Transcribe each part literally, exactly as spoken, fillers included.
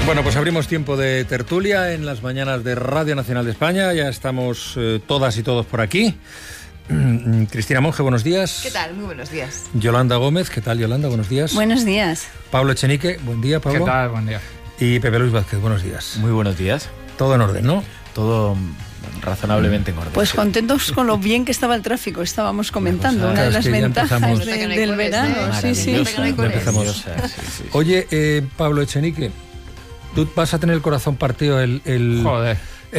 Bueno, pues abrimos tiempo de tertulia en las mañanas de Radio Nacional de España. Ya estamos eh, todas y todos por aquí. Cristina Monge, buenos días. ¿Qué tal? Muy buenos días. Yolanda Gómez, ¿qué tal, Yolanda? Buenos días. Buenos días. Pablo Echenique, buen día, Pablo. ¿Qué tal? Buen día. Y Pepe Luis Vázquez, buenos días. Muy buenos días. Todo en orden, ¿no? Todo razonablemente en orden. Pues contentos con lo bien que estaba el tráfico, estábamos comentando, cosa, una de las es que ventajas empezamos... de, no del verano. ¿eh? Sí, sí. Ya empezamos. Sí, sí, sí. Oye, eh, Pablo Echenique, tú vas a tener el corazón partido el... el... Joder.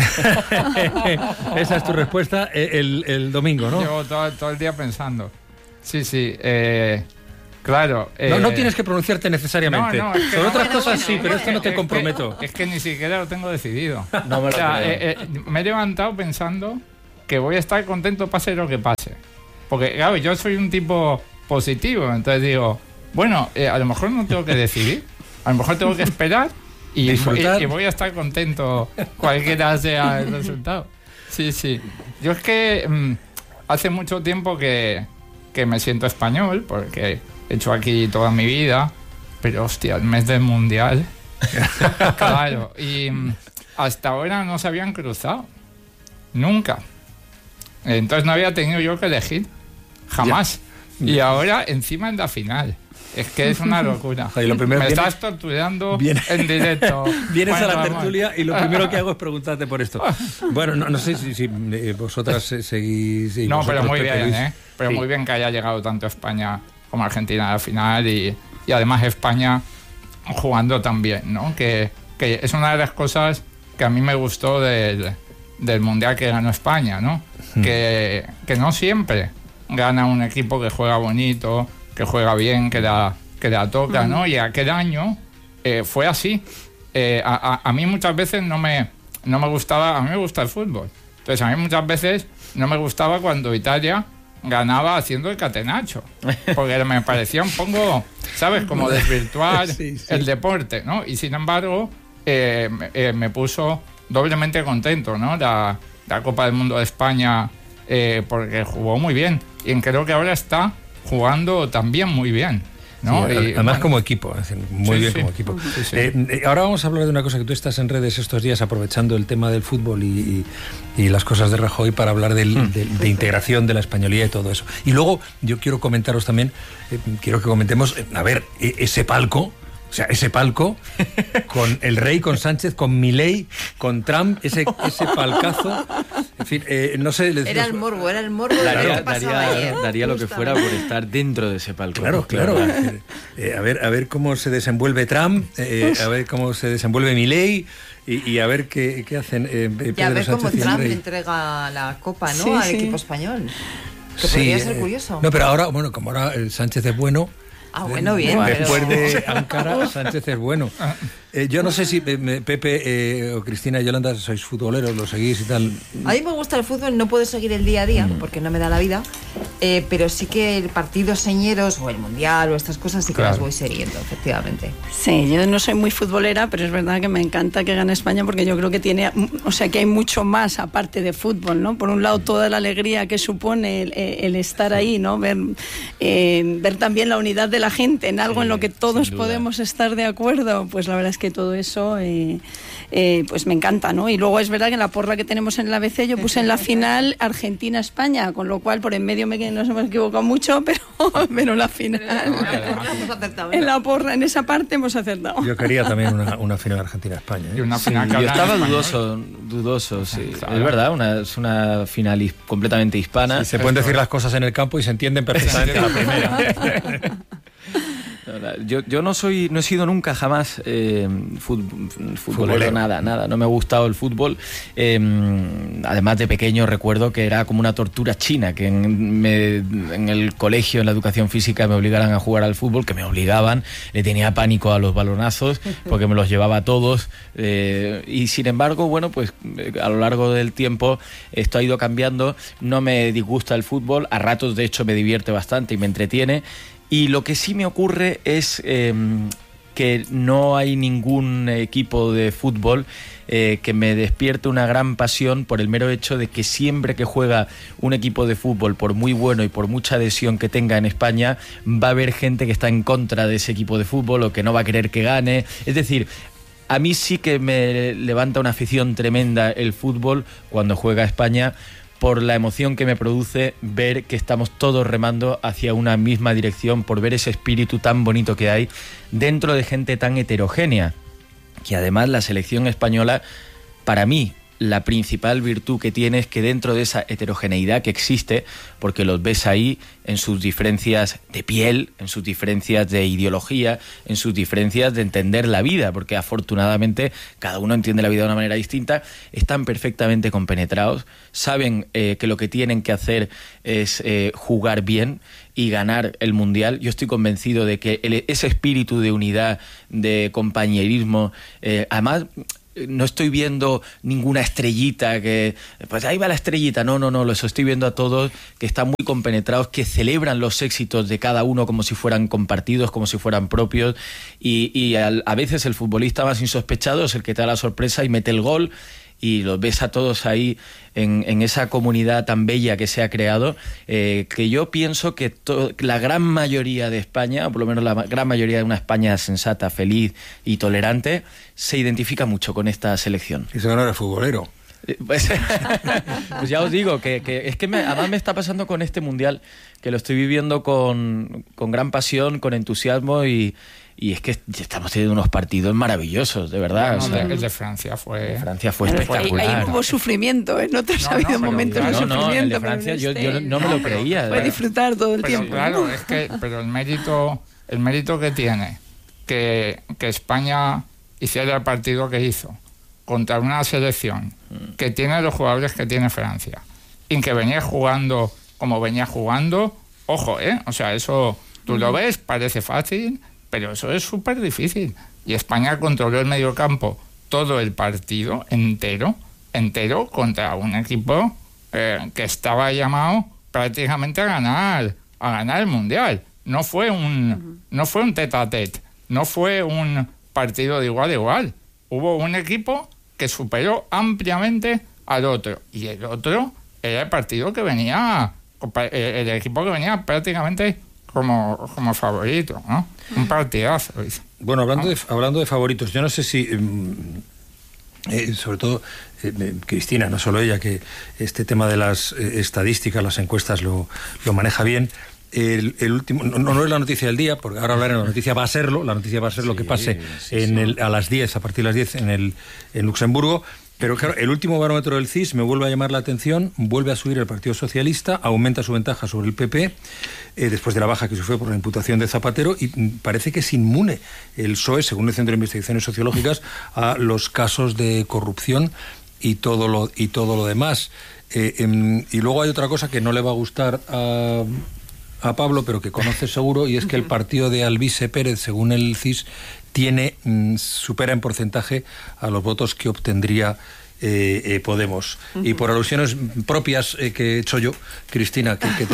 Esa es tu respuesta el, el domingo, ¿no? Llevo todo, todo el día pensando. Sí, sí. Eh, claro. Eh, no, no tienes que pronunciarte necesariamente. No, no, es que Sobre no, otras bueno, cosas bueno, sí, pero esto no te es comprometo. Que, es que ni siquiera lo tengo decidido. No me lo O sea, creo. eh, eh, me he levantado pensando que voy a estar contento pase lo que pase. Porque, claro, yo soy un tipo positivo. Entonces digo, bueno, eh, a lo mejor no tengo que decidir. A lo mejor tengo que esperar. Y, y, y voy a estar contento cualquiera sea el resultado. Sí, sí. Yo es que mmm, hace mucho tiempo que, que me siento español, porque he hecho aquí toda mi vida, pero hostia, el mes del Mundial, claro, y mmm, hasta ahora no se habían cruzado, nunca. Entonces no había tenido yo que elegir, jamás. Ya. Y ahora encima en la final. Es que es una locura. O sea, y lo primero Me viene, estás torturando viene, en directo. Vienes bueno, a la vamos. tertulia y lo primero que hago es preguntarte por esto. Bueno, no, no sé si, si vosotras seguís... Y no, pero muy Pepe bien, Luis. ¿eh? Pero sí. Muy bien que haya llegado tanto España como Argentina a la final y, y además España jugando tan bien, ¿no? Que, que es una de las cosas que a mí me gustó del, del Mundial que ganó España, ¿no? Hmm. Que, que no siempre gana un equipo que juega bonito, que juega bien, que la, que la toca, ¿no? Y aquel año eh, fue así. Eh, a, a, a mí muchas veces no me, no me gustaba, a mí me gusta el fútbol. Entonces a mí muchas veces no me gustaba cuando Italia ganaba haciendo el catenacho. Porque me parecía un poco, ¿sabes? Como desvirtuar sí, sí. el deporte, ¿no? Y sin embargo, eh, eh, me puso doblemente contento, ¿no? La, la Copa del Mundo de España, eh, porque jugó muy bien. Y creo que ahora está jugando también muy bien, ¿no? Sí, y, además bueno, como equipo, es decir, muy sí, bien sí. como equipo. Sí, sí. Eh, ahora vamos a hablar de una cosa que tú estás en redes estos días aprovechando el tema del fútbol y, y, y las cosas de Rajoy para hablar del, mm. de, de integración de la españolía y todo eso. Y luego yo quiero comentaros también, eh, quiero que comentemos, eh, a ver, eh, ese palco, o sea, ese palco con el rey, con Sánchez, con Milei, con Trump, ese, ese palcazo. En fin, eh, no sé... Les era digo, el morbo, era el morbo. Daría, que pasaba daría, ayer. daría lo que fuera por estar dentro de ese palco. Claro, claro. Eh, a, ver, a ver cómo se desenvuelve Trump, eh, a ver cómo se desenvuelve Milei y, y a ver qué, qué hacen eh, Pedro y a ver Sánchez cómo y Trump Rey. le entrega la copa, ¿no? Sí, al sí. equipo español. Que Sí, podría ser eh, curioso. No, pero ahora, bueno, como ahora el Sánchez es bueno... Ah, bueno, bien. Después pero... de Ankara, Sánchez es bueno. Eh, yo no sé si eh, Pepe eh, o Cristina y Yolanda sois futboleros, lo seguís y tal. A mí me gusta el fútbol, no puedo seguir el día a día porque no me da la vida, eh, pero sí que el partido señeros o el mundial o estas cosas sí que Claro. las voy siguiendo, efectivamente. Sí, yo no soy muy futbolera, pero es verdad que me encanta que gane España porque yo creo que tiene, o sea, que hay mucho más aparte de fútbol, ¿no? Por un lado, toda la alegría que supone el, el estar ahí, ¿no? Ver, eh, ver también la unidad de la gente en algo Sí, en lo que todos sin duda. podemos estar de acuerdo, pues la verdad es que todo eso eh, eh, pues me encanta, ¿no? Y luego es verdad que en la porra que tenemos en la A B C yo puse en la final Argentina-España, con lo cual por en medio me, nos hemos equivocado mucho, pero, pero la final, Hemos acertado, ¿eh? en la porra, en esa parte hemos acertado. Yo quería también una, una final Argentina-España. ¿eh? Y una final que Yo habla estaba en español. dudoso, dudoso, sí. Claro. Es verdad, una, es una final his- completamente hispana. Sí, se pueden decir las cosas en el campo y se entienden perfectamente a la primera. Yo, yo no soy, no he sido nunca jamás eh, fut- futbolero, Futbolero. nada, nada. No me ha gustado el fútbol. Eh, además de pequeño recuerdo que era como una tortura china, que en, me- en el colegio, en la educación física, me obligaran a jugar al fútbol, que me obligaban. Le tenía pánico a los balonazos porque me los llevaba a todos. Eh, y sin embargo, bueno, pues eh, a lo largo del tiempo esto ha ido cambiando. No me disgusta el fútbol. A ratos, de hecho, me divierte bastante y me entretiene. Y lo que sí me ocurre es eh, que no hay ningún equipo de fútbol eh, que me despierte una gran pasión por el mero hecho de que siempre que juega un equipo de fútbol, por muy bueno y por mucha adhesión que tenga en España, va a haber gente que está en contra de ese equipo de fútbol o que no va a querer que gane. Es decir, a mí sí que me levanta una afición tremenda el fútbol cuando juega España, por la emoción que me produce ver que estamos todos remando hacia una misma dirección, por ver ese espíritu tan bonito que hay dentro de gente tan heterogénea, que además la selección española, para mí, la principal virtud que tiene es que dentro de esa heterogeneidad que existe, porque los ves ahí en sus diferencias de piel, en sus diferencias de ideología, en sus diferencias de entender la vida, porque afortunadamente cada uno entiende la vida de una manera distinta, están perfectamente compenetrados, saben eh, que lo que tienen que hacer es eh, jugar bien y ganar el Mundial. Yo estoy convencido de que el, ese espíritu de unidad, de compañerismo, eh, además... no estoy viendo ninguna estrellita que, pues ahí va la estrellita, no, no, no, los estoy viendo a todos que están muy compenetrados, que celebran los éxitos de cada uno como si fueran compartidos, como si fueran propios, y, y al, a veces el futbolista más insospechado es el que te da la sorpresa y mete el gol, y los ves a todos ahí en, en esa comunidad tan bella que se ha creado, eh, que yo pienso que to- la gran mayoría de España, o por lo menos la ma- gran mayoría de una España sensata, feliz y tolerante, se identifica mucho con esta selección. Y eso no era futbolero. Pues, pues ya os digo que, que es que me, además me está pasando con este Mundial, que lo estoy viviendo con, con gran pasión, con entusiasmo, y, y es que estamos teniendo unos partidos maravillosos, de verdad. No, o sea, el de Francia fue... Francia fue Ahí, espectacular. ahí hubo sufrimiento, ¿eh? No te has No, habido no, pero momentos claro. de No, no, sufrimiento. el de pero Francia en yo, este yo no me lo No, pero- creía. Puedes disfrutar todo el Pero tiempo. claro, es que pero el mérito el mérito que tiene que, que España hiciera el partido que hizo contra una selección que tiene los jugadores que tiene Francia y que venía jugando como venía jugando, ojo, ¿eh? O sea, eso tú lo ves, parece fácil, pero eso es súper difícil. Y España controló el mediocampo todo el partido entero, entero contra un equipo eh, que estaba llamado prácticamente a ganar, a ganar el Mundial. No fue un, uh-huh. no fue un tete a tete, no fue un partido de igual a igual. Hubo un equipo que superó ampliamente al otro, y el otro era el partido que venía, el equipo que venía prácticamente como, como favorito, ¿no? Un partidazo. Bueno, hablando, ¿no? de, hablando de favoritos, yo no sé si... Eh, sobre todo eh, Cristina, no solo ella, que este tema de las eh, estadísticas, las encuestas lo, lo maneja bien. El, el último, no, no es la noticia del día, porque ahora hablaré, la noticia va a serlo, la noticia va a ser sí, lo que pase sí, en sí. El, a las diez, a partir de las diez en, el, en Luxemburgo. Pero claro, el último barómetro del C I S me vuelve a llamar la atención, vuelve a subir el Partido Socialista, aumenta su ventaja sobre el P P, eh, después de la baja que sufrió por la imputación de Zapatero, y parece que es inmune el P S O E, según el Centro de Investigaciones Sociológicas, a los casos de corrupción y todo lo, y todo lo demás. Eh, eh, y luego hay otra cosa que no le va a gustar a... a Pablo, pero que conoce seguro, y es que el partido de Alvise Pérez, según el C I S, tiene mm, supera en porcentaje a los votos que obtendría eh, eh, Podemos. Uh-huh. Y por alusiones propias eh, que he hecho yo, Cristina, que, que te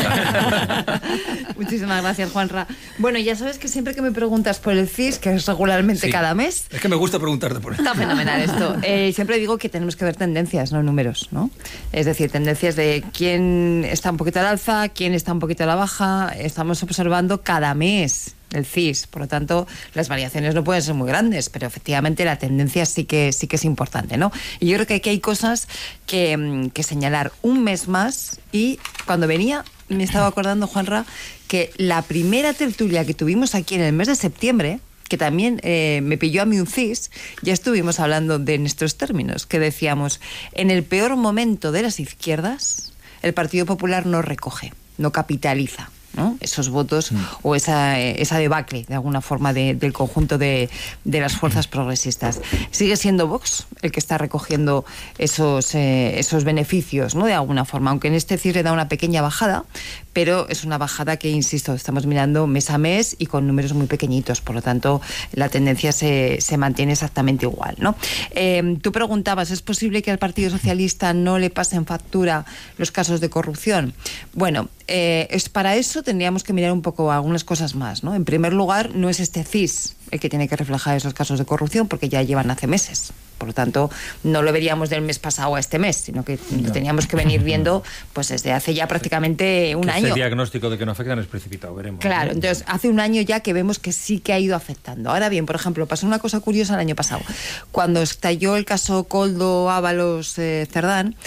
Muchísimas gracias, Juanra. Bueno, ya sabes que siempre que me preguntas por el C I S, que es regularmente sí. cada mes... Es que me gusta preguntarte por eso. Está fenomenal esto. Eh, siempre digo que tenemos que ver tendencias, no números, ¿no? Es decir, tendencias de quién está un poquito al alza, quién está un poquito a la baja. Estamos observando cada mes el C I S, por lo tanto las variaciones no pueden ser muy grandes, pero efectivamente la tendencia sí que sí que es importante, ¿no? Y yo creo que aquí hay cosas que, que señalar un mes más. Y cuando venía me estaba acordando, Juanra, que la primera tertulia que tuvimos aquí en el mes de septiembre, que también eh, me pilló a mí un C I S, ya estuvimos hablando de nuestros términos, que decíamos, en el peor momento de las izquierdas, el Partido Popular no recoge, no capitaliza, ¿no? Esos votos mm. o esa, esa debacle, de alguna forma, de, del conjunto de, de las fuerzas progresistas. Sigue siendo Vox el que está recogiendo esos, eh, esos beneficios, ¿no? De alguna forma, aunque en este cierre da una pequeña bajada, pero es una bajada que, insisto, estamos mirando mes a mes y con números muy pequeñitos, por lo tanto la tendencia se, se mantiene exactamente igual, ¿no? Eh, tú preguntabas, ¿es posible que al Partido Socialista no le pasen factura los casos de corrupción? Bueno, eh, es para eso tendríamos que mirar un poco algunas cosas más, ¿no? En primer lugar, no es este C I S el que tiene que reflejar esos casos de corrupción, porque ya llevan hace meses. Por lo tanto, no lo veríamos del mes pasado a este mes, sino que no. teníamos que venir viendo pues desde hace ya prácticamente un que año. Ese diagnóstico de que no afectan es precipitado, veremos. Claro, ¿no? entonces hace un año ya que vemos que sí que ha ido afectando. Ahora bien, por ejemplo, pasó una cosa curiosa el año pasado. Cuando estalló el caso Koldo Ábalos eh, Cerdán,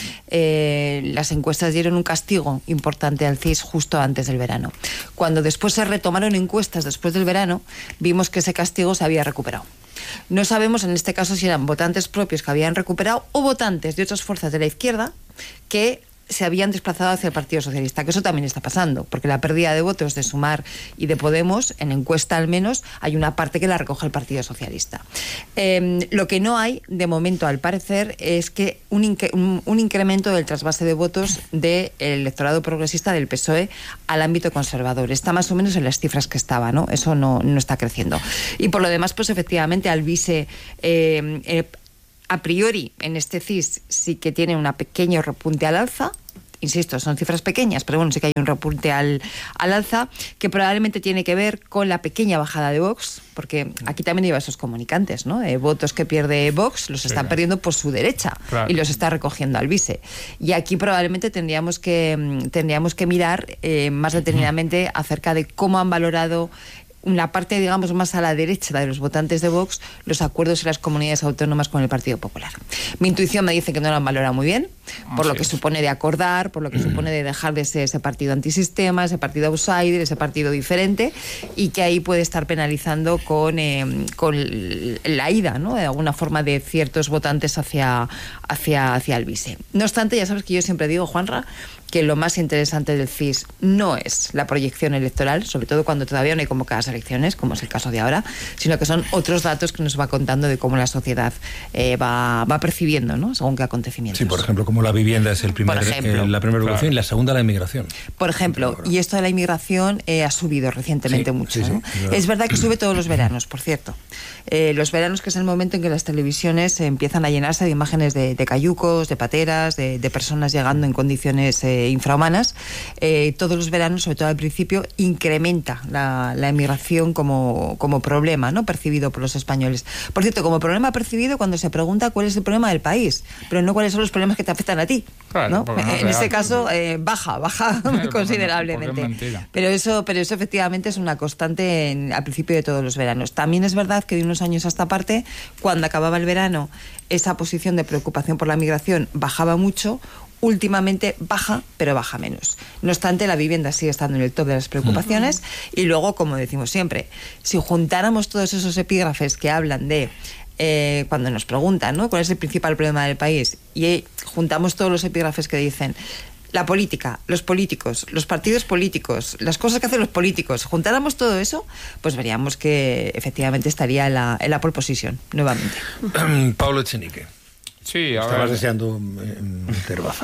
eh, las encuestas dieron un castigo importante al C I S justo antes del verano. Cuando después se retomaron encuestas después del verano, vimos que ese castigo se había recuperado. No sabemos en este caso si eran votantes propios que habían recuperado o votantes de otras fuerzas de la izquierda que se habían desplazado hacia el Partido Socialista, que eso también está pasando, porque la pérdida de votos de Sumar y de Podemos, en encuesta al menos, hay una parte que la recoge el Partido Socialista. Eh, lo que no hay, de momento, al parecer, es que un, inc un, un incremento del trasvase de votos del electorado progresista del P S O E al ámbito conservador. Está más o menos en las cifras que estaba, ¿no? Eso no, no está creciendo. Y por lo demás, pues efectivamente, Alvise... Eh, eh, a priori, en este C I S sí que tiene un pequeño repunte al alza. Insisto, son cifras pequeñas, pero bueno, sí que hay un repunte al, al alza, que probablemente tiene que ver con la pequeña bajada de Vox, porque aquí también lleva esos comunicantes, ¿no? Eh, votos que pierde Vox los están sí, perdiendo por su derecha, claro, y los está recogiendo Alvise. Y aquí probablemente tendríamos que, tendríamos que mirar eh, más detenidamente acerca de cómo han valorado la parte, digamos, más a la derecha de los votantes de Vox, los acuerdos en las comunidades autónomas con el Partido Popular. Mi intuición me dice que no lo han valorado muy bien, por Así lo que es. supone de acordar, por lo que supone de dejar de ser ese partido antisistema, ese partido outsider, ese partido diferente, y que ahí puede estar penalizando con, eh, con la ida, ¿no?, de alguna forma, de ciertos votantes hacia, hacia, hacia Alvise. No obstante, ya sabes que yo siempre digo, Juanra, que lo más interesante del C I S no es la proyección electoral, sobre todo cuando todavía no hay convocadas elecciones, como es el caso de ahora, sino que son otros datos que nos va contando de cómo la sociedad eh, va, va percibiendo, ¿no?, según qué acontecimientos. Sí, por ejemplo, como la vivienda es el primer, ejemplo, eh, la primera preocupación, claro, y la segunda la inmigración. Por ejemplo, y esto de la inmigración eh, ha subido recientemente, sí, mucho, sí, ¿no? sí, es verdad que sube todos los veranos, por cierto. Eh, los veranos, que es el momento en que las televisiones empiezan a llenarse de imágenes de, de cayucos, de pateras, de, de personas llegando en condiciones eh, infrahumanas. Eh, todos los veranos, sobre todo al principio, incrementa la, la emigración como, como problema, ¿no?, percibido por los españoles. Por cierto, como problema percibido cuando se pregunta cuál es el problema del país, pero no cuáles son los problemas que te afectan a ti, claro, ¿no? No en este caso eh, baja, baja claro, considerablemente. Porque pero eso, pero eso efectivamente es una constante en, al principio de todos los veranos. También es verdad que de unos años a esta parte, cuando acababa el verano, esa posición de preocupación por la migración bajaba mucho. Últimamente baja, pero baja menos. No obstante, la vivienda sigue estando en el top de las preocupaciones. Uh-huh. Y luego, como decimos siempre, si juntáramos todos esos epígrafes que hablan de eh, cuando nos preguntan, ¿no?, cuál es el principal problema del país, y eh, juntamos todos los epígrafes que dicen la política, los políticos, los partidos políticos, las cosas que hacen los políticos, juntáramos todo eso, pues veríamos que efectivamente estaría en la, en la pole position nuevamente. Pablo Echenique. Sí, a Estabas ver. deseando meter baza.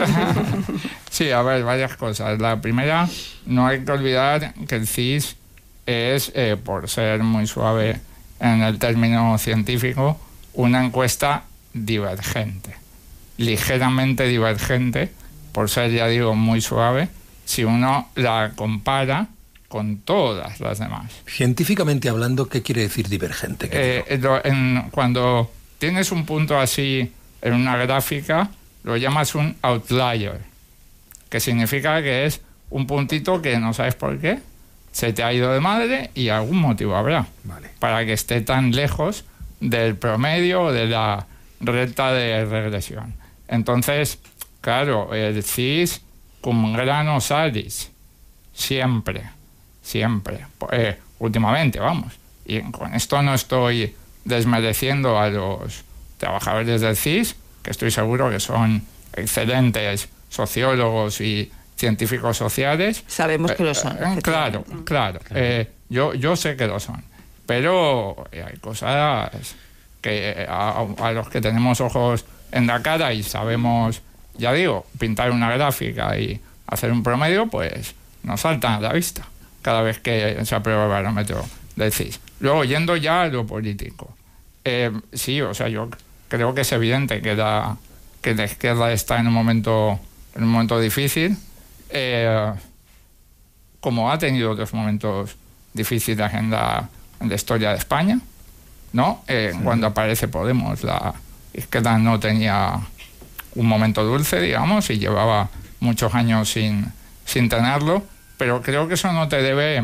Sí, a ver, varias cosas. La primera, no hay que olvidar que el C I S es, eh, por ser muy suave en el término científico, una encuesta divergente, ligeramente divergente, por ser, ya digo, muy suave, si uno la compara con todas las demás. Científicamente hablando, ¿qué quiere decir divergente? Eh, en, cuando tienes un punto así en una gráfica, lo llamas un outlier, que significa que es un puntito que no sabes por qué, se te ha ido de madre y algún motivo habrá, vale, para que esté tan lejos del promedio o de la recta de regresión. Entonces, claro, el C I S cum grano salis, siempre, siempre, eh, últimamente, vamos. Y con esto no estoy desmereciendo a los trabajadores del C I S, que estoy seguro que son excelentes sociólogos y científicos sociales. Sabemos que lo son. Eh, claro, claro. Eh, yo, yo sé que lo son. Pero hay cosas que a, a los que tenemos ojos en la cara y sabemos, ya digo, pintar una gráfica y hacer un promedio, pues nos saltan a la vista cada vez que se aprueba el barómetro del C I S. Luego, yendo ya a lo político. Eh, sí, o sea, yo creo que es evidente que la, que la izquierda está en un momento, en un momento difícil, eh, como ha tenido otros momentos difíciles en la, en la historia de España, ¿no? Eh, sí. Cuando aparece Podemos, la izquierda no tenía un momento dulce, digamos, y llevaba muchos años sin, sin tenerlo, pero creo que eso no te debe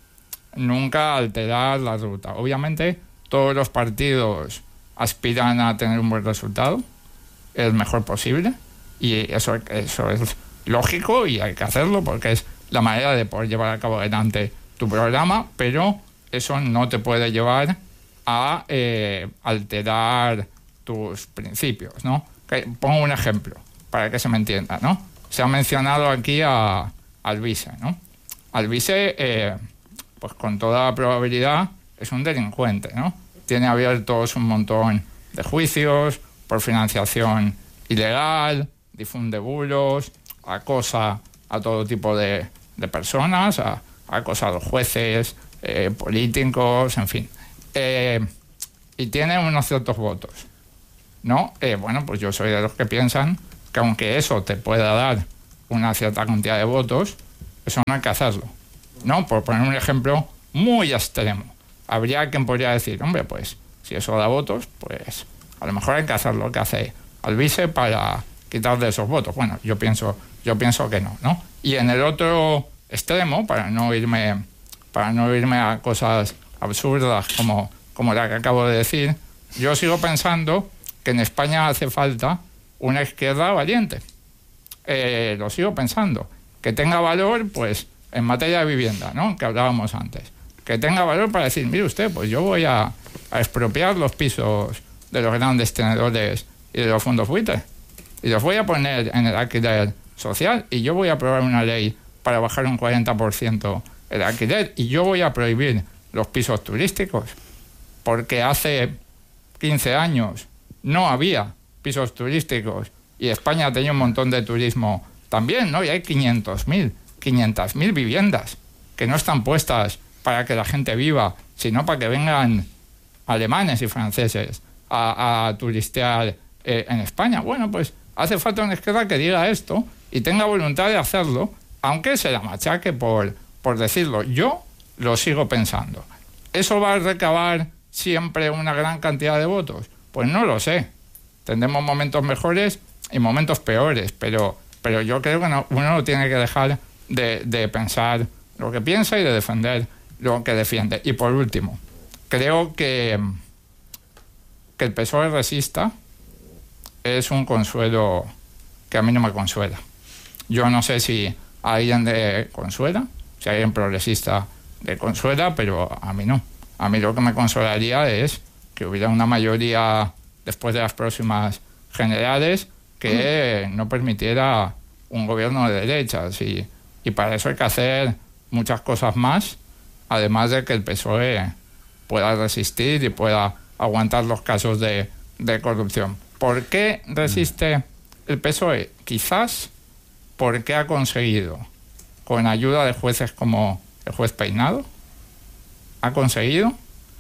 nunca alterar la ruta. Obviamente, todos los partidos aspiran a tener un buen resultado, el mejor posible, y eso, eso es lógico y hay que hacerlo porque es la manera de poder llevar a cabo adelante tu programa, pero eso no te puede llevar a eh, alterar tus principios, ¿no? Que, pongo un ejemplo para que se me entienda, ¿no? Se ha mencionado aquí a Alvise, ¿no? Alvise, eh, pues con toda probabilidad es un delincuente, ¿no? Tiene abiertos un montón de juicios por financiación ilegal, difunde bulos, acosa a todo tipo de, de personas, a, acosa a los jueces, eh, políticos, en fin. Eh, y tiene unos ciertos votos, ¿no? Eh, bueno, pues yo soy de los que piensan que aunque eso te pueda dar una cierta cantidad de votos, eso no hay que hacerlo, ¿no? Por poner un ejemplo muy extremo. Habría quien podría decir, hombre, pues si eso da votos, pues a lo mejor hay que hacer lo que hace Alvise para quitarle esos votos. Bueno, yo pienso, yo pienso que no, ¿no? Y en el otro extremo, para no irme, para no irme a cosas absurdas como, como la que acabo de decir, yo sigo pensando que en España hace falta una izquierda valiente. Eh, lo sigo pensando. Que tenga valor, pues, en materia de vivienda, ¿no? Que hablábamos antes. Que tenga valor para decir, mire usted, pues yo voy a, a expropiar los pisos de los grandes tenedores y de los fondos buitres. Y los voy a poner en el alquiler social. Y yo voy a aprobar una ley para bajar un cuarenta por ciento el alquiler. Y yo voy a prohibir los pisos turísticos. Porque hace quince años no había pisos turísticos y España tenía un montón de turismo también, ¿no? Y hay quinientas mil viviendas que no están puestas para que la gente viva, sino para que vengan alemanes y franceses a, a turistear eh, en España. Bueno, pues hace falta una izquierda que diga esto y tenga voluntad de hacerlo, aunque se la machaque por, por decirlo. Yo lo sigo pensando. ¿Eso va a recabar siempre una gran cantidad de votos? Pues no lo sé. Tendremos momentos mejores y momentos peores, pero, pero yo creo que no, uno no tiene que dejar de, de pensar lo que piensa y de defender lo que defiende. Y por último, creo que, que el P S O E resista es un consuelo que a mí no me consuela. Yo no sé si a alguien de consuela, si a alguien progresista de consuela, pero a mí no. A mí lo que me consolaría es que hubiera una mayoría después de las próximas generales que no permitiera un gobierno de derechas y, y para eso hay que hacer muchas cosas más, además de que el P S O E pueda resistir y pueda aguantar los casos de, de corrupción. ¿Por qué resiste el P S O E? Quizás porque ha conseguido, con ayuda de jueces como el juez Peinado, ha conseguido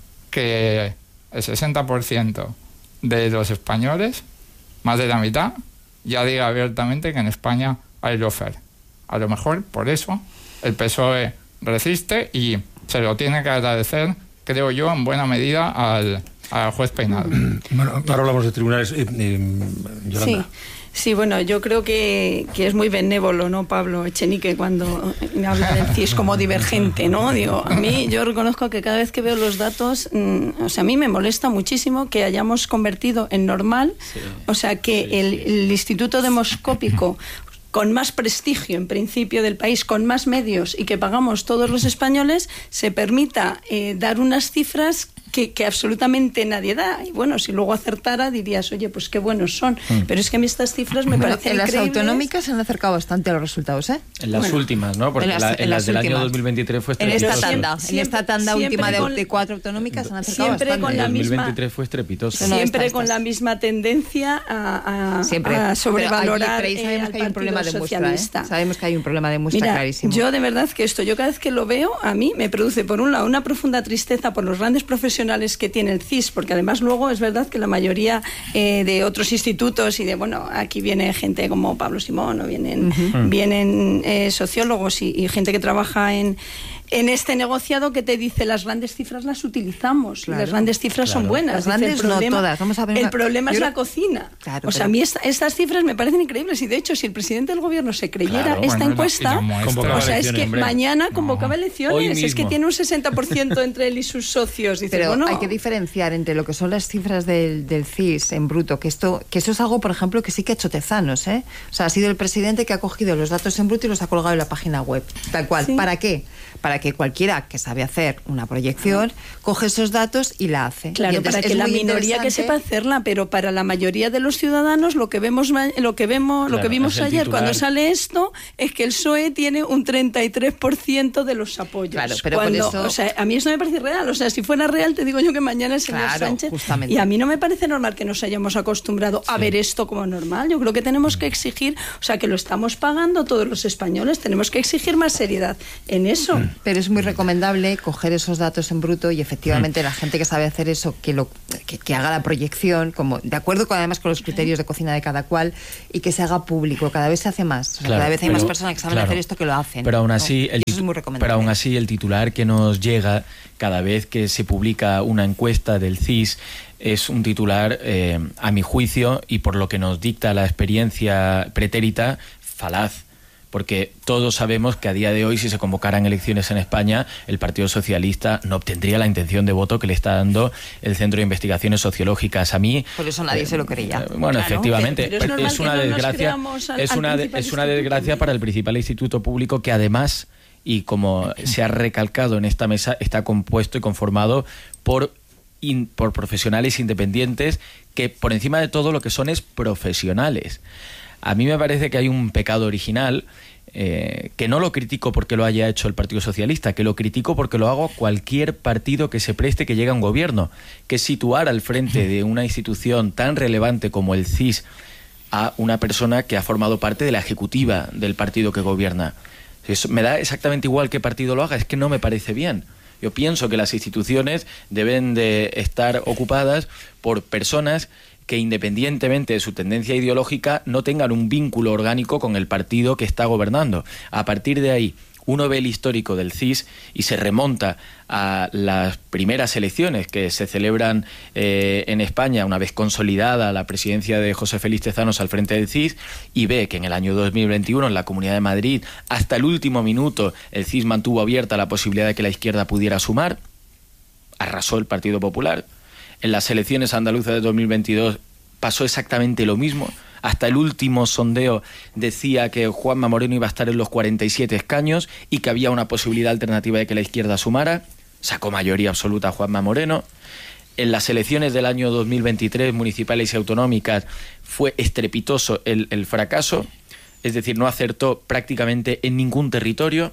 que el sesenta por ciento de los españoles, más de la mitad, ya diga abiertamente que en España hay lawfare. A lo mejor por eso el P S O E resiste y se lo tiene que agradecer, creo yo, en buena medida al, al juez Peinado. Bueno, ahora hablamos de tribunales. Eh, eh, Yolanda. Sí. Sí, bueno, yo creo que, que es muy benévolo, ¿no, Pablo Echenique, cuando habla del C I S como divergente, ¿no? Digo, a mí, yo reconozco que cada vez que veo los datos, mmm, o sea, a mí me molesta muchísimo que hayamos convertido en normal, sí, o sea, que sí, el, el Instituto Demoscópico, con más prestigio en principio del país, con más medios y que pagamos todos los españoles, se permita eh, dar unas cifras que, que absolutamente nadie da. Y bueno, si luego acertara dirías, oye, pues qué buenos son. Mm. Pero es que a mí estas cifras me bueno, parecen en increíbles. Las autonómicas se han acercado bastante a los resultados, ¿eh? En las bueno, últimas, ¿no? Porque en las, la, en en las, las del últimas. Año dos mil veintitrés fue estrepitoso. En esta tanda, siempre, en esta tanda última de, con, de cuatro autonómicas se han acercado siempre bastante. Con la en misma, dos mil veintitrés fue estrepitoso. Siempre no, estas, con estas. la misma tendencia a, a, siempre. a sobrevalorar. Pero allí, pero sabemos eh, que hay un problema de muestra, ¿eh? Sabemos que hay un problema de muestra Mira, clarísimo. Yo de verdad que esto, yo cada vez que lo veo, a mí me produce por un lado una profunda tristeza por los grandes profesionales que tiene el C I S, porque además luego es verdad que la mayoría eh, de otros institutos y de, bueno, aquí viene gente como Pablo Simón o vienen, uh-huh. vienen eh, sociólogos y, y gente que trabaja en en este negociado que te dice las grandes cifras las utilizamos, Claro, las grandes cifras claro. son buenas. Las Dice, grandes el problema, no todas. Vamos a ver el una- problema yo es creo- la cocina. Claro, o sea, pero- a mí esta- estas cifras me parecen increíbles y de hecho si el presidente del gobierno se creyera Claro, esta bueno, y la- encuesta, y la muestra. Convocaba o sea, es elecciones, que hombre. mañana convocaba No. elecciones, Hoy es que mismo. tiene un sesenta por ciento entre él y sus socios. Dice, Pero bueno, hay que diferenciar entre lo que son las cifras del, del C I S en bruto, que esto que eso es algo, por ejemplo, que sí que ha hecho Tezanos, ¿eh? O sea, ha sido el presidente que ha cogido los datos en bruto y los ha colgado en la página web, tal cual. Sí. ¿Para qué? Para que cualquiera que sabe hacer una proyección coge esos datos y la hace. Y Claro, entonces para que es la muy minoría que interesante- sepa hacerla, pero para la mayoría de los ciudadanos lo que vemos ma- lo que vemos lo Claro, que vimos es el ayer titular. cuando sale esto es que el P S O E tiene un treinta y tres por ciento de los apoyos. Claro, pero por Cuando- eso- o sea, a mí eso me parece real, o sea, si fuera real te digo yo que mañana el señor Claro, Sánchez justamente. y a mí no me parece normal que nos hayamos acostumbrado a ver esto como normal. Yo creo que tenemos que exigir, o sea, que lo estamos pagando todos los españoles, tenemos que exigir más seriedad en eso. Pero es muy recomendable coger esos datos en bruto y efectivamente la gente que sabe hacer eso, que lo que, que haga la proyección, como de acuerdo con además con los criterios de cocina de cada cual y que se haga público. Cada vez se hace más. O sea, Claro, cada vez hay más pero- personas que saben claro. hacer esto que lo hacen. Pero aún ¿no? así, el, Y eso es muy recomendable. pero aún así el titular que nos llega cada vez que se publica una encuesta del C I S es un titular, eh, a mi juicio, y por lo que nos dicta la experiencia pretérita, falaz. Porque todos sabemos que a día de hoy, si se convocaran elecciones en España, el Partido Socialista no obtendría la intención de voto que le está dando el Centro de Investigaciones Sociológicas. A mí... Por eso nadie eh, se lo creía. eh, Bueno, Claro, efectivamente, pero- pero es normal es que una no nos desgracia, creamos al- es al una, de- principal es una instituto desgracia para el principal instituto público que además, y como se ha recalcado en esta mesa, está compuesto y conformado por in- por profesionales independientes que por encima de todo lo que son es profesionales. A mí me parece que hay un pecado original, eh, que no lo critico porque lo haya hecho el Partido Socialista, que lo critico porque lo hago cualquier partido que se preste que llegue a un gobierno, que es situar al frente de una institución tan relevante como el C I S a una persona que ha formado parte de la ejecutiva del partido que gobierna. Eso me da exactamente igual qué partido lo haga, es que no me parece bien. Yo pienso que las instituciones deben de estar ocupadas por personas que independientemente de su tendencia ideológica no tengan un vínculo orgánico con el partido que está gobernando. A partir de ahí, uno ve el histórico del C I S y se remonta a las primeras elecciones que se celebran eh, en España una vez consolidada la presidencia de José Félix Tezanos al frente del C I S y ve que en el año dos mil veintiuno en la Comunidad de Madrid hasta el último minuto el C I S mantuvo abierta la posibilidad de que la izquierda pudiera sumar, arrasó el Partido Popular. En las elecciones andaluzas de dos mil veintidós pasó exactamente lo mismo. Hasta el último sondeo decía que Juanma Moreno iba a estar en los cuarenta y siete escaños y que había una posibilidad alternativa de que la izquierda sumara. Sacó mayoría absoluta Juanma Moreno. En las elecciones del año dos mil veintitrés, municipales y autonómicas, fue estrepitoso el, el fracaso. Es decir, no acertó prácticamente en ningún territorio.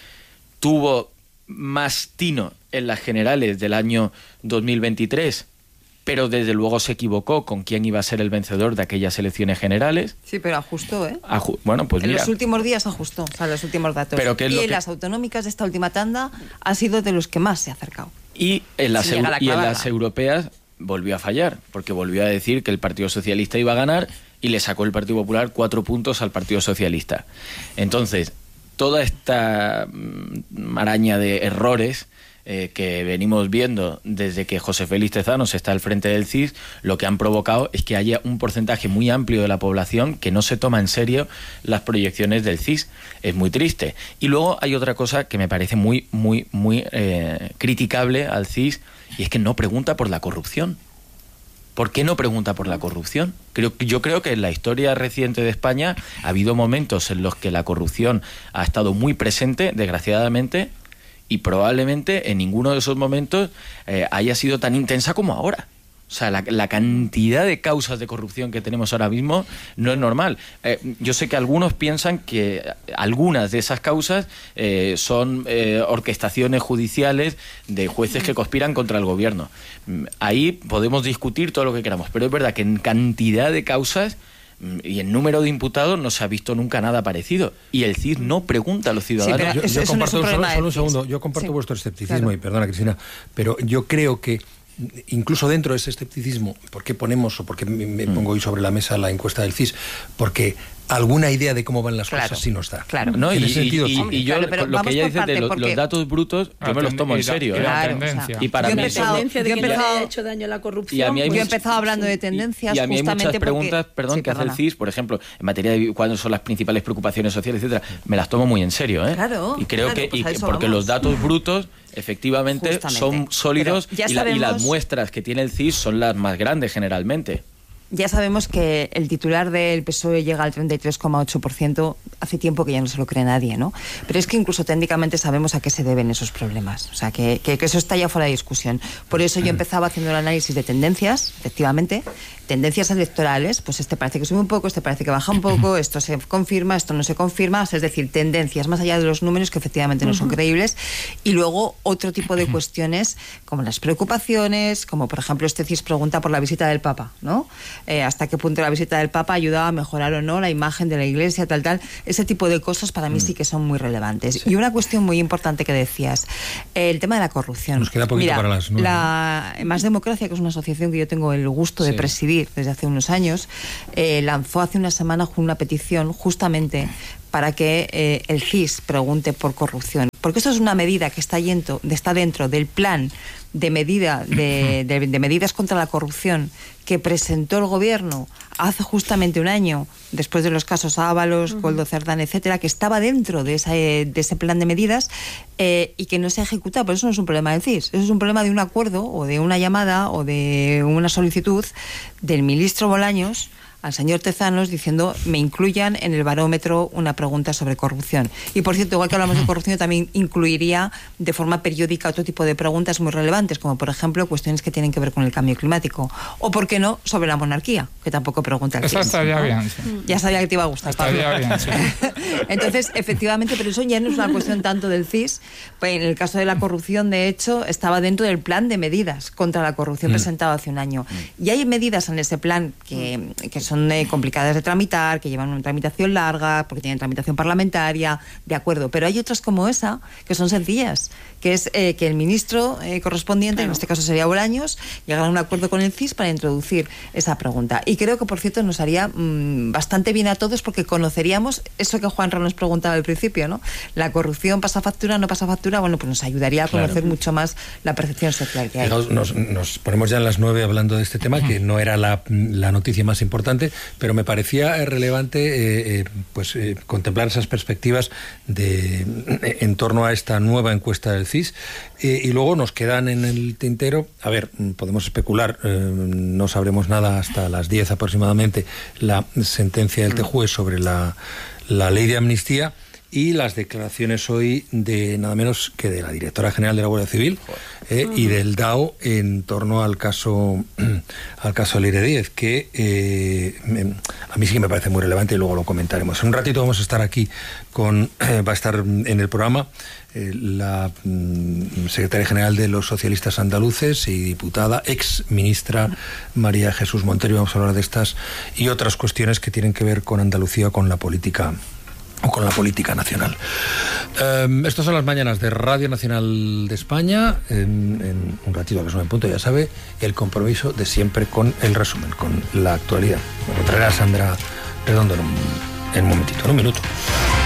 Tuvo más tino en las generales del año dos mil veintitrés, pero desde luego se equivocó con quién iba a ser el vencedor de aquellas elecciones generales. Sí, pero ajustó, ¿eh? Aju- bueno, pues en mira, los últimos días ajustó, o sea, los últimos datos. Pero ¿qué es y lo en que- las autonómicas de esta última tanda ha sido de los que más se ha acercado. y en las, sin llegar a eu- y en clavarla. las europeas volvió a fallar, porque volvió a decir que el Partido Socialista iba a ganar y le sacó el Partido Popular cuatro puntos al Partido Socialista. Entonces, toda esta mm, maraña de errores eh, que venimos viendo desde que José Félix Tezanos está al frente del C I S, lo que han provocado es que haya un porcentaje muy amplio de la población que no se toma en serio las proyecciones del C I S. Es muy triste. Y luego hay otra cosa que me parece muy, muy, muy eh, criticable al C I S, y es que no pregunta por la corrupción. ¿Por qué no pregunta por la corrupción? Creo, yo creo que en la historia reciente de España ha habido momentos en los que la corrupción ha estado muy presente, desgraciadamente, y probablemente en ninguno de esos momentos eh, haya sido tan intensa como ahora. O sea, la, la cantidad de causas de corrupción que tenemos ahora mismo no es normal. Eh, yo sé que algunos piensan que algunas de esas causas eh, son eh, orquestaciones judiciales de jueces que conspiran contra el gobierno. Mm, Ahí podemos discutir todo lo que queramos, pero es verdad que en cantidad de causas mm, y en número de imputados no se ha visto nunca nada parecido. Y el C I S no pregunta a los ciudadanos. pero Yo, eso- yo eso no es comparto, un solo, problema solo un del C I S. segundo, yo comparto Sí. vuestro escepticismo, Claro. y perdona, Cristina, pero yo creo que incluso dentro de ese escepticismo, ¿por qué ponemos o por qué me, me pongo hoy sobre la mesa la encuesta del C I S? Porque alguna idea de cómo van las claro, cosas sí nos da. Claro. No, y, en ese sentido, y, y, y yo, claro, lo que ella dice de lo, porque... los datos brutos, yo me los tomo en serio. Y la ¿eh? tendencia. Claro, o sea, y para yo mí he empezado, tendencia de yo he que le empezado, haya hecho daño a la corrupción. Y a mí hay yo he muchas, empezado hablando de tendencias y, y a mí hay muchas preguntas, porque... perdón, sí, que hace perdona. el C I S, por ejemplo, en materia de cuáles son las principales preocupaciones sociales, etcétera, me las tomo muy en serio, ¿eh? Claro, y creo claro, que, pues y a que eso porque vamos. los datos brutos efectivamente Justamente. son sólidos Pero ya y, la- y las sabemos- muestras que tiene el C I S son las más grandes generalmente. Ya sabemos que el titular del P S O E llega al treinta y tres coma ocho por ciento, hace tiempo que ya no se lo cree nadie, ¿no? Pero es que incluso técnicamente sabemos a qué se deben esos problemas, o sea, que, que, que eso está ya fuera de discusión. Por eso yo empezaba haciendo el análisis de tendencias, efectivamente, tendencias electorales, pues este parece que sube un poco, este parece que baja un poco, esto se confirma, esto no se confirma, es decir, tendencias más allá de los números que efectivamente no son creíbles, y luego otro tipo de cuestiones como las preocupaciones, como por ejemplo este C I S pregunta por la visita del Papa, ¿no? Eh, hasta qué punto la visita del Papa ayudaba a mejorar o no la imagen de la Iglesia, tal, tal. Ese tipo de cosas para mí sí que son muy relevantes. Sí. Y una cuestión muy importante que decías, eh, el tema de la corrupción. Nos queda poquito Mira, para las nueve. La Más Democracia, que es una asociación que yo tengo el gusto de Sí. presidir desde hace unos años, eh, lanzó hace una semana una petición justamente para que eh, el C I S pregunte por corrupción. Porque esto es una medida que está, yendo, está dentro del plan de, medida, de, de, de medidas contra la corrupción que presentó el gobierno hace justamente un año, después de los casos Ábalos, uh-huh. Koldo Cerdán, etcétera, que estaba dentro de, esa, de ese plan de medidas eh, y que no se ha ejecutado. Pero eso no es un problema del C I S, eso es un problema de un acuerdo o de una llamada o de una solicitud del ministro Bolaños al señor Tezanos diciendo me incluyan en el barómetro una pregunta sobre corrupción. Y por cierto, igual que hablamos de corrupción, también incluiría de forma periódica otro tipo de preguntas muy relevantes, como por ejemplo cuestiones que tienen que ver con el cambio climático. O, ¿por qué no?, sobre la monarquía, que tampoco pregunta el Eso C I S, estaría ¿no? bien, sí. Ya sabía que te iba a gustar, Pablo. Estaría bien, sí. Entonces, efectivamente, pero eso ya no es una cuestión tanto del C I S. Pues en el caso de la corrupción, de hecho, estaba dentro del plan de medidas contra la corrupción mm. presentado hace un año. Y hay medidas en ese plan que, que son eh, complicadas de tramitar, que llevan una tramitación larga, porque tienen tramitación parlamentaria, de acuerdo. Pero hay otras como esa, que son sencillas, que es eh, que el ministro eh, correspondiente, claro. en este caso sería Bolaños, llegara a un acuerdo con el C I S para introducir esa pregunta. Y creo que, por cierto, nos haría mmm, bastante bien a todos, porque conoceríamos eso que Juanra nos preguntaba al principio, ¿no? La corrupción, ¿pasa factura, no pasa factura? Bueno, pues nos ayudaría a conocer claro. mucho más la percepción social que hay. Nos, nos, nos ponemos ya en las nueve hablando de este tema, que no era la, la noticia más importante, pero me parecía relevante eh, eh, pues eh, contemplar esas perspectivas de, eh, en torno a esta nueva encuesta del C I S. Eh, y luego nos quedan en el tintero, a ver, podemos especular, eh, no sabremos nada hasta las diez aproximadamente, la sentencia del T J U E sobre la, la ley de amnistía y las declaraciones hoy de nada menos que de la directora general de la Guardia Civil eh, y del D A O en torno al caso al caso Leire Díez, que eh, me, a mí sí que me parece muy relevante y luego lo comentaremos. En un ratito vamos a estar aquí con eh, va a estar en el programa eh, la mm, secretaria general de los socialistas andaluces y diputada, ex ministra María Jesús Montero. Vamos a hablar de estas y otras cuestiones que tienen que ver con Andalucía, con la política o con la política nacional. Eh, estas son las mañanas de Radio Nacional de España. En, en un ratito a las nueve en punto, ya sabe, el compromiso de siempre con el resumen, con la actualidad. Me lo traerá Sandra Redondo en un, en un momentito, en un minuto.